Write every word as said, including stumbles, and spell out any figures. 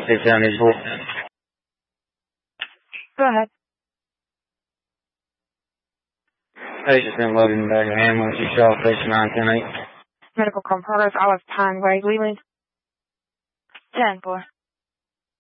six seventy-four. Go ahead. Patient's been loaded in the back of the ambulance. You saw patient nine ten eight. Medical call progress. I was time. Greg Leland. ten four.